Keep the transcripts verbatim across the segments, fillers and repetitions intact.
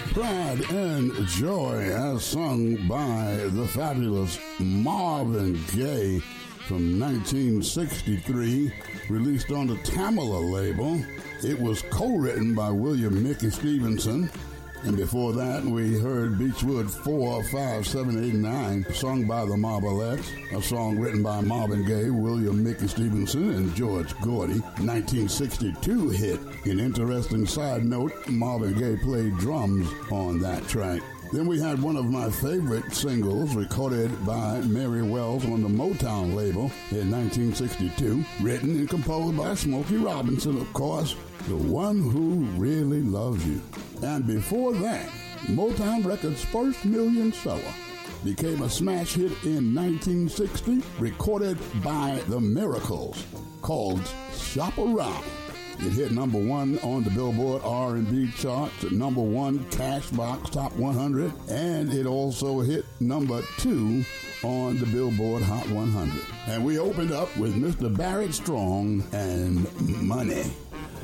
Pride and Joy, as sung by the fabulous Marvin Gaye from nineteen sixty-three, released on the Tamala label. It was co-written by William Mickey Stevenson. And before that, we heard Beechwood four, five, seven, eight, nine, sung by the Marvelettes, a song written by Marvin Gaye, William Mickey Stevenson, and George Gordy. nineteen sixty-two hit. An interesting side note, Marvin Gaye played drums on that track. Then we had one of my favorite singles recorded by Mary Wells on the Motown label in nineteen sixty-two, written and composed by Smokey Robinson, of course, The One Who Really Loves You. And before that, Motown Records' first million seller became a smash hit in nineteen sixty, recorded by The Miracles, called Shop Around. It hit number one on the Billboard R and B charts, number one Cashbox Top one hundred, and it also hit number two on the Billboard Hot one hundred. And we opened up with Mister Barrett Strong and Money.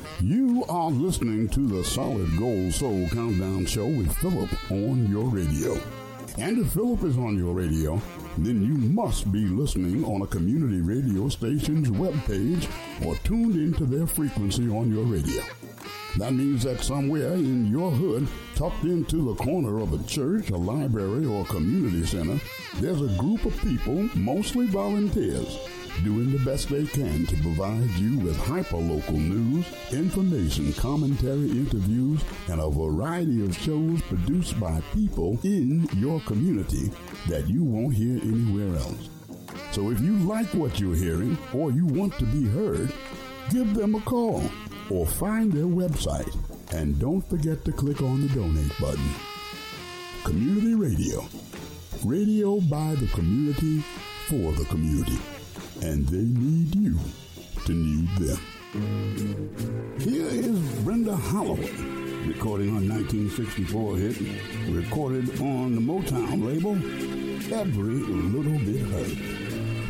You are listening to the Solid Gold Soul Countdown Show with Philip on your radio. And if Philip is on your radio, then you must be listening on a community radio station's webpage or tuned into their frequency on your radio. That means that somewhere in your hood, tucked into the corner of a church, a library, or a community center, there's a group of people, mostly volunteers, doing the best they can to provide you with hyper-local news, information, commentary, interviews, and a variety of shows produced by people in your community that you won't hear anywhere else. So if you like what you're hearing or you want to be heard, give them a call or find their website. And don't forget to click on the donate button. Community Radio. Radio by the community for the community. And they need you to need them. Here is Brenda Holloway, recording her nineteen sixty-four hit, recorded on the Motown label, Every Little Bit Hurt.